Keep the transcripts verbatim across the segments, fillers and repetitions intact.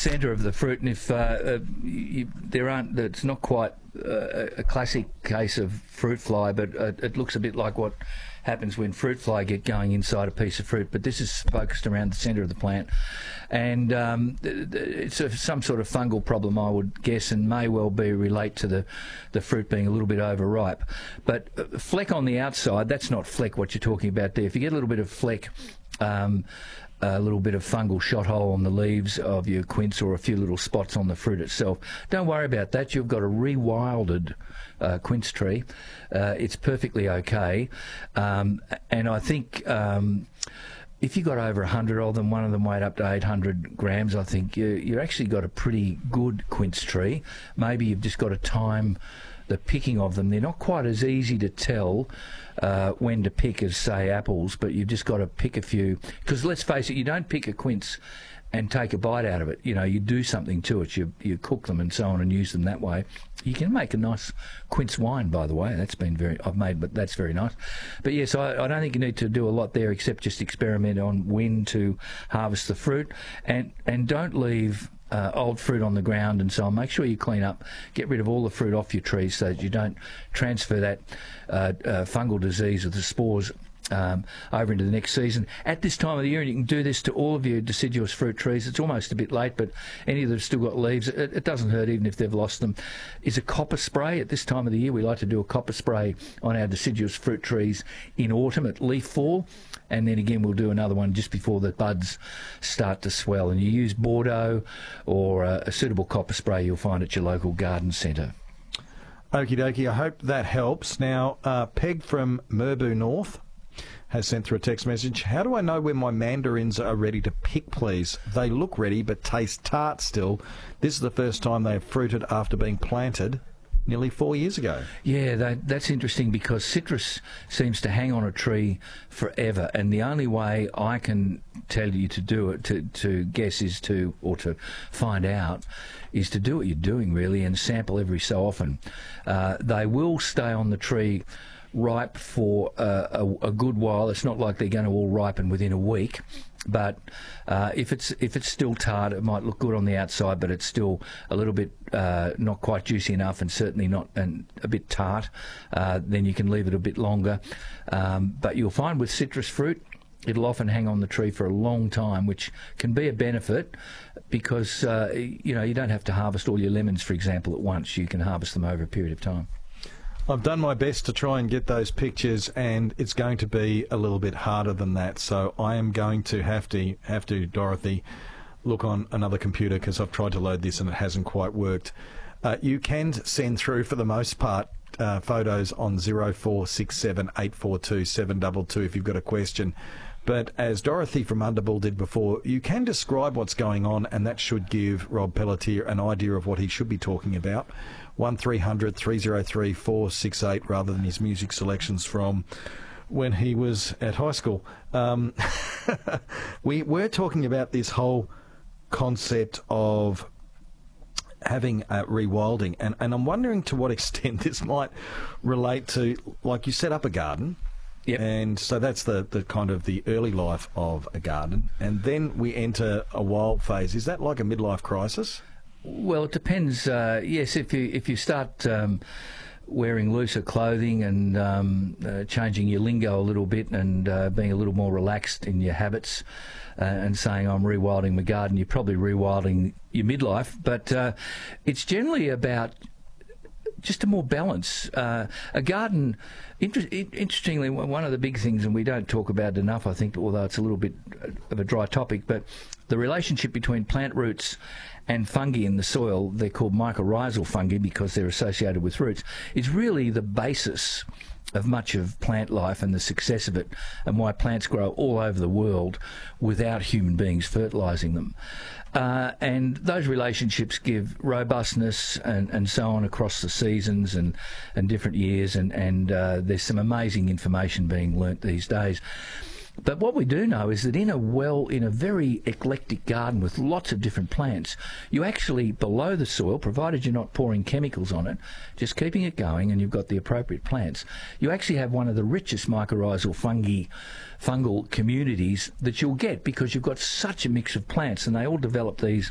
centre of the fruit, and if uh, uh, you, there aren't, it's not quite uh, a classic case of fruit fly, but uh, it looks a bit like what happens when fruit fly get going inside a piece of fruit, but this is focused around the centre of the plant, and um, it's a, some sort of fungal problem, I would guess, and may well be relate to the, the fruit being a little bit overripe. But uh, fleck on the outside, that's not fleck what you're talking about there. If you get a little bit of fleck, um, a little bit of fungal shot hole on the leaves of your quince, or a few little spots on the fruit itself, don't worry about that. You've got a rewilded uh, quince tree. Uh, it's perfectly okay. Um, and I think um, if you got over one hundred of them, one of them weighed up to eight hundred grams, I think you, you've actually got a pretty good quince tree. Maybe you've just got to time the picking of them. They're not quite as easy to tell uh, when to pick as, say, apples, but you've just got to pick a few. Because let's face it, you don't pick a quince and take a bite out of it. You know, you do something to it. You you cook them and so on and use them that way. You can make a nice quince wine, by the way. That's been very, I've made, but that's very nice. But yes, I, I don't think you need to do a lot there except just experiment on when to harvest the fruit, and and don't leave Uh, old fruit on the ground and so on. Make sure you clean up, get rid of all the fruit off your trees so that you don't transfer that uh, uh, fungal disease or the spores um, over into the next season. At this time of the year, and you can do this to all of your deciduous fruit trees, it's almost a bit late, but any that have still got leaves, it, it doesn't hurt even if they've lost them, is a copper spray. At this time of the year, we like to do a copper spray on our deciduous fruit trees in autumn at leaf fall, and then again we'll do another one just before the buds start to swell. And you use Bordeaux or uh, a suitable copper spray you'll find at your local garden centre. Okie dokie, I hope that helps. Now, uh, Peg from Merbau North has sent through a text message. How do I know when my mandarins are ready to pick, please? They look ready but taste tart still. This is the first time they have fruited after being planted nearly four years ago. Yeah, that, that's interesting because citrus seems to hang on a tree forever, and the only way I can tell you to do it, to, to guess is to, or to find out, is to do what you're doing really and sample every so often. Uh, they will stay on the tree ripe for uh, a, a good while. It's not like they're going to all ripen within a week. But uh, if it's if it's still tart, it might look good on the outside, but it's still a little bit uh, not quite juicy enough, and certainly not and a bit tart. Uh, then you can leave it a bit longer. Um, but you'll find with citrus fruit, it'll often hang on the tree for a long time, which can be a benefit because uh, you know you don't have to harvest all your lemons, for example, at once. You can harvest them over a period of time. I've done my best to try and get those pictures, and it's going to be a little bit harder than that. So I am going to have to, have to, Dorothy, look on another computer because I've tried to load this and it hasn't quite worked. Uh, you can send through, for the most part, uh, photos on zero four six seven eight four two seven two two if you've got a question. But as Dorothy from Underbull did before, you can describe what's going on, and that should give Rob Pelletier an idea of what he should be talking about. one three hundred three oh three four six eight rather than his music selections from when he was at high school. Um, we were talking about this whole concept of having uh, rewilding, and, and I'm wondering to what extent this might relate to, like, you set up a garden. Yep. And so that's the, the kind of the early life of a garden. And then we enter a wild phase. Is that like a midlife crisis? Well, it depends. Uh, yes, if you if you start um, wearing looser clothing and um, uh, changing your lingo a little bit and uh, being a little more relaxed in your habits uh, and saying I'm rewilding my garden, you're probably rewilding your midlife. But uh, it's generally about just a more balance. Uh, a garden, inter- interestingly, one of the big things, and we don't talk about it enough, I think, although it's a little bit of a dry topic, but the relationship between plant roots and fungi in the soil, they're called mycorrhizal fungi because they're associated with roots, is really the basis of much of plant life and the success of it, and why plants grow all over the world without human beings fertilising them. Uh, and those relationships give robustness and, and so on across the seasons and, and different years, and, and uh, there's some amazing information being learnt these days. But what we do know is that in a well, in a very eclectic garden with lots of different plants, you actually, below the soil, provided you're not pouring chemicals on it, just keeping it going and you've got the appropriate plants, you actually have one of the richest mycorrhizal fungi, fungal communities that you'll get because you've got such a mix of plants, and they all develop these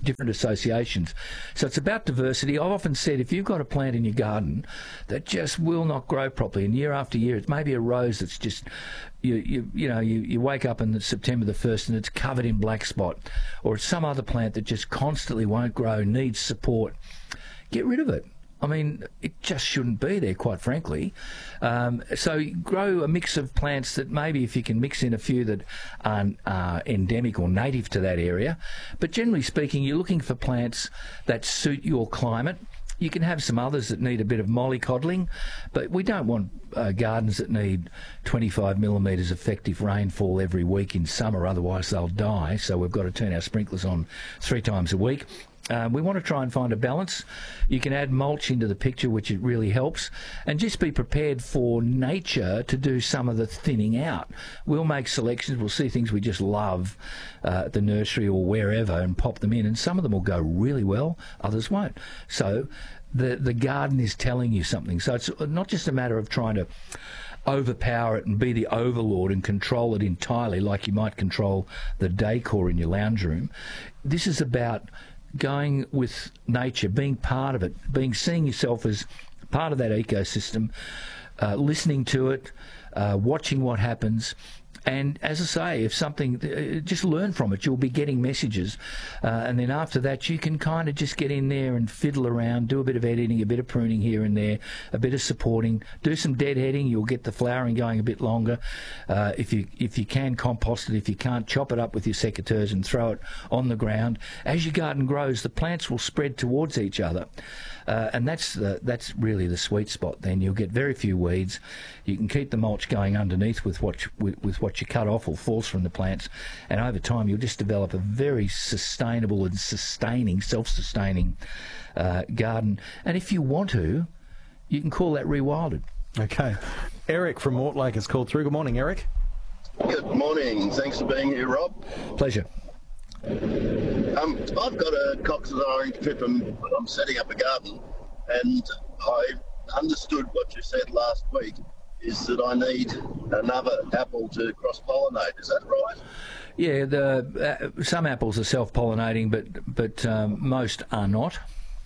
different associations. So it's about diversity. I've often said if you've got a plant in your garden that just will not grow properly, and year after year, it's maybe a rose that's just, you you, you know, you, you wake up on September the first and it's covered in black spot, or it's some other plant that just constantly won't grow, needs support, get rid of it. I mean, it just shouldn't be there, quite frankly. Um, so grow a mix of plants that maybe if you can mix in a few that aren't uh, endemic or native to that area. But generally speaking, you're looking for plants that suit your climate. You can have some others that need a bit of mollycoddling, but we don't want uh, gardens that need twenty-five millimetres effective rainfall every week in summer, otherwise they'll die. So we've got to turn our sprinklers on three times a week. Um, we want to try and find a balance. You can add mulch into the picture, which it really helps, and just be prepared for nature to do some of the thinning out. We'll make selections. We'll see things we just love uh, at the nursery or wherever and pop them in, and some of them will go really well, others won't. So the the garden is telling you something. So it's not just a matter of trying to overpower it and be the overlord and control it entirely like you might control the decor in your lounge room. This is about going with nature, being part of it, being seeing yourself as part of that ecosystem, uh, listening to it, uh, watching what happens. And as I say, if something, uh, just learn from it. You'll be getting messages. Uh, and then after that, you can kind of just get in there and fiddle around, do a bit of editing, a bit of pruning here and there, a bit of supporting, do some deadheading. You'll get the flowering going a bit longer. Uh, if you if you can, compost it. If you can't, chop it up with your secateurs and throw it on the ground. As your garden grows, the plants will spread towards each other. Uh, and that's the, that's really the sweet spot. Then you'll get very few weeds. You can keep the mulch going underneath with what you, with, with what you cut off or falls from the plants, and over time you'll just develop a very sustainable and sustaining, self-sustaining uh, garden. And if you want to, you can call that rewilded. Okay. Eric from Mortlake has called through. Good morning, Eric. Good morning. Thanks for being here, Rob. Pleasure. Um, I've got a Cox's orange pippin. I'm setting up a garden, and I understood what you said last week is that I need another apple to cross-pollinate. Is that right? Yeah, the uh, some apples are self-pollinating, but but um, most are not.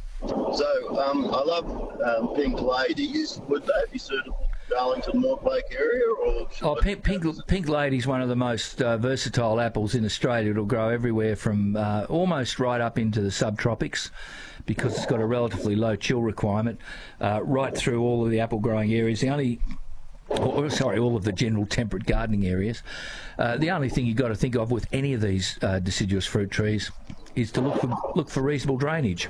So um, I love um, pink ladies. Would they be suitable for Darlington Mortlake area? Or oh, pink, pink, pink lady is one of the most uh, versatile apples in Australia. It'll grow everywhere from uh, almost right up into the subtropics, because it's got a relatively low chill requirement, uh, right through all of the apple growing areas. The only Or, sorry, all of the general temperate gardening areas. Uh, the only thing you've got to think of with any of these uh, deciduous fruit trees is to look for look for reasonable drainage.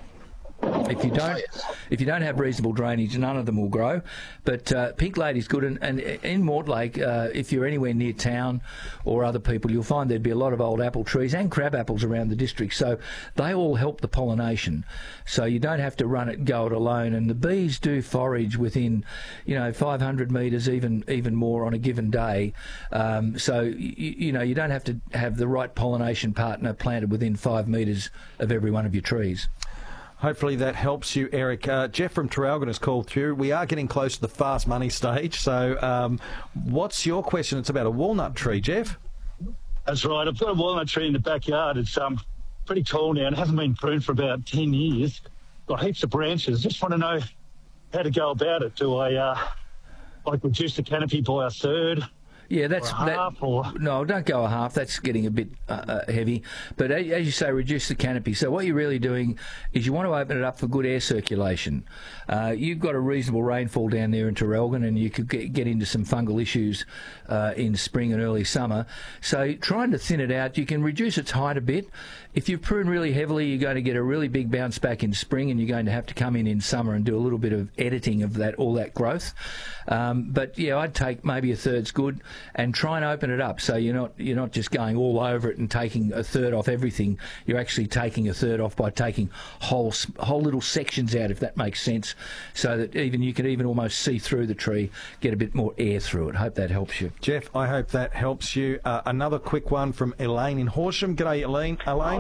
If you don't, if you don't have reasonable drainage, none of them will grow. But uh, pink lady's good, and, and in Mortlake, uh, if you're anywhere near town or other people, you'll find there'd be a lot of old apple trees and crab apples around the district. So they all help the pollination. So you don't have to run it, go it alone. And the bees do forage within, you know, five hundred metres, even even more on a given day. Um, so you, you know you don't have to have the right pollination partner planted within five metres of every one of your trees. Hopefully that helps you, Eric. Uh, Jeff from Traralgon has called through. We are getting close to the fast money stage. So um, what's your question? It's about a walnut tree, Jeff. That's right. I've got a walnut tree in the backyard. It's um pretty tall now and hasn't been pruned for about ten years. Got heaps of branches. Just want to know how to go about it. Do I uh, like reduce the canopy by a third? Yeah, that's or a half, that. Or? No, don't go a half. That's getting a bit uh, uh, heavy. But as, as you say, reduce the canopy. So what you're really doing is you want to open it up for good air circulation. Uh, you've got a reasonable rainfall down there in Traralgon, and you could get, get into some fungal issues uh, in spring and early summer. So trying to thin it out, you can reduce its height a bit. If you prune really heavily, you're going to get a really big bounce back in spring, and you're going to have to come in in summer and do a little bit of editing of that, all that growth. Um, but yeah, I'd take maybe a third's good, and try and open it up so you're not you're not just going all over it and taking a third off everything. You're actually taking a third off by taking whole whole little sections out, if that makes sense, so that even you can even almost see through the tree, get a bit more air through it. Hope that helps you, Jeff. I hope that helps you. Uh, another quick one from Elaine in Horsham. G'day, Elaine. Elaine. Oh, good.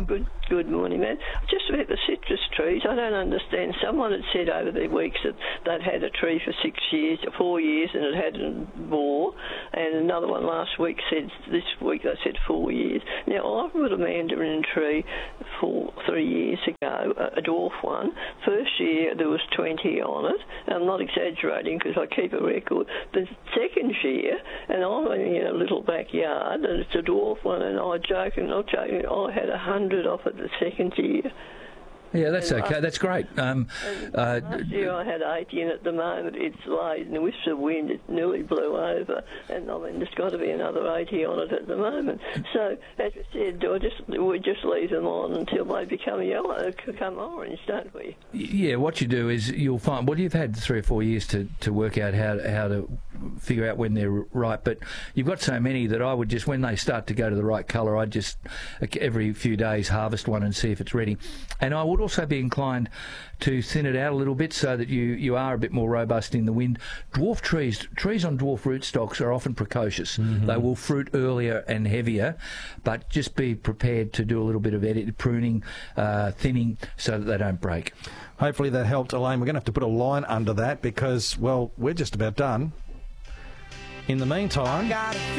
Good morning, man. Just about the citrus trees, I don't understand. Someone had said over the weeks that they'd had a tree for six years, four years, and it had more. And another one last week said, this week they said four years. Now, I've got a mandarin tree for three years ago, a dwarf one. First year there was twenty on it. I'm not exaggerating because I keep a record. The second year, and I'm in a little backyard, and it's a dwarf one, and I joking, not joking, I had a hundred off it the second year. Yeah, that's and okay. last, That's great. Um, uh, last year I had eighty, and at the moment it's laid, and with the wind it nearly blew over, and I mean there's got to be another eighty on it at the moment. So as I said, I just we just leave them on until they become yellow, become orange, don't we? Yeah, what you do is you'll find. Well, you've had three or four years to, to work out how how to figure out when they're ripe, but you've got so many that I would just, when they start to go to the right colour, I'd just every few days harvest one and see if it's ready. And I would also be inclined to thin it out a little bit so that you, you are a bit more robust in the wind. Dwarf trees, trees on dwarf rootstocks are often precocious. Mm-hmm. They will fruit earlier and heavier, but just be prepared to do a little bit of edit, pruning, uh, thinning, so that they don't break. Hopefully that helped, Elaine. We're going to have to put a line under that because, well, we're just about done. In the meantime,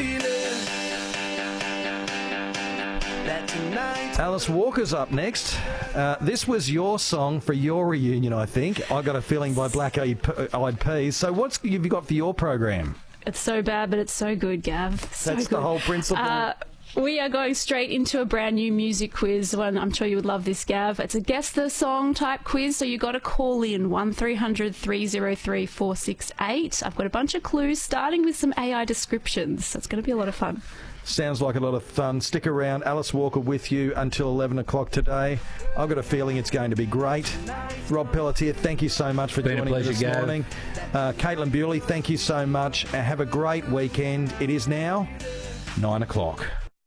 Alice Walker's up next. Uh, this was your song for your reunion, I think. I Got a Feeling by Black Eyed Peas. So what's have you got for your program? It's so bad, but it's so good, Gav. So That's good. the whole principle. Uh, we are going straight into a brand new music quiz. One, I'm sure you would love this, Gav. It's a guess the song type quiz, so you got to call in one three hundred three oh three four six eight. I've got a bunch of clues, starting with some A I descriptions. So it's going to be a lot of fun. Sounds like a lot of fun. Stick around. Alice Walker with you until eleven o'clock today. I've got a feeling it's going to be great. Rob Pelletier, thank you so much for Been joining us this Gav. morning. Uh, Caitlin Bewley, thank you so much. Uh, have a great weekend. It is now nine o'clock.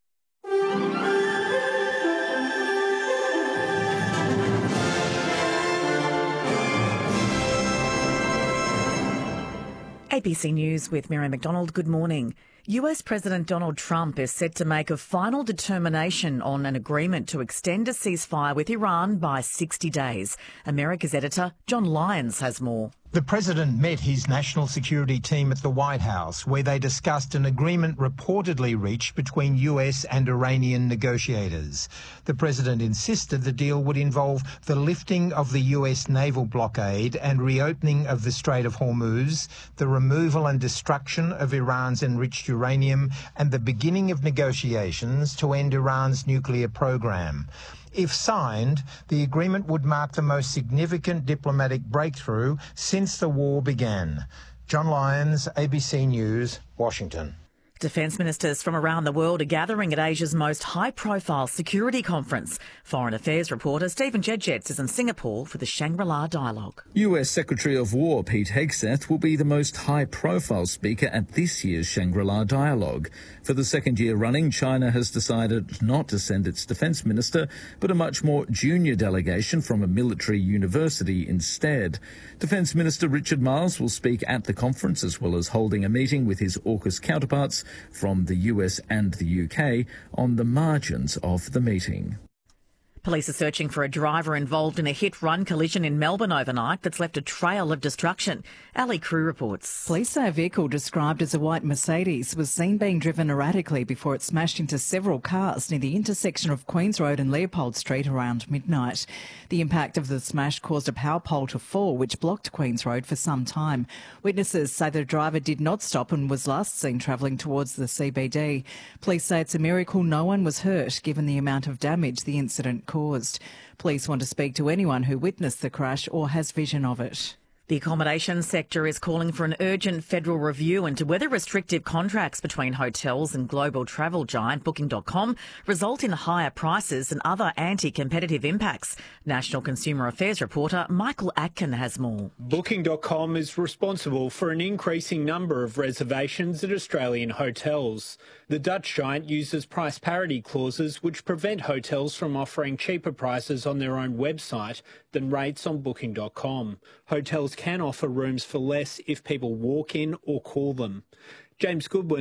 A B C News with Mary McDonald. Good morning. U S President Donald Trump is set to make a final determination on an agreement to extend a ceasefire with Iran by sixty days. America's editor John Lyons has more. The president met his national security team at the White House, where they discussed an agreement reportedly reached between U S and Iranian negotiators. The president insisted the deal would involve the lifting of the U S naval blockade and reopening of the Strait of Hormuz, the removal and destruction of Iran's enriched uranium, and the beginning of negotiations to end Iran's nuclear program. If signed, the agreement would mark the most significant diplomatic breakthrough since the war began. John Lyons, A B C News, Washington. Defence ministers from around the world are gathering at Asia's most high-profile security conference. Foreign Affairs reporter Stephen Jedjets is in Singapore for the Shangri-La Dialogue. U S Secretary of War Pete Hegseth will be the most high-profile speaker at this year's Shangri-La Dialogue. For the second year running, China has decided not to send its defence minister, but a much more junior delegation from a military university instead. Defence Minister Richard Marles will speak at the conference, as well as holding a meeting with his AUKUS counterparts from the U S and the U K on the margins of the meeting. Police are searching for a driver involved in a hit-run collision in Melbourne overnight that's left a trail of destruction. Ali Crew reports. Police say a vehicle described as a white Mercedes was seen being driven erratically before it smashed into several cars near the intersection of Queens Road and Leopold Street around midnight. The impact of the smash caused a power pole to fall, which blocked Queens Road for some time. Witnesses say the driver did not stop and was last seen travelling towards the C B D. Police say it's a miracle no one was hurt, given the amount of damage the incident caused. Police want to speak to anyone who witnessed the crash or has vision of it. The accommodation sector is calling for an urgent federal review into whether restrictive contracts between hotels and global travel giant Booking dot com result in higher prices and other anti-competitive impacts. National Consumer Affairs reporter Michael Atkin has more. Booking dot com is responsible for an increasing number of reservations at Australian hotels. The Dutch giant uses price parity clauses which prevent hotels from offering cheaper prices on their own website than rates on Booking dot com. Hotels can offer rooms for less if people walk in or call them. James Goodwin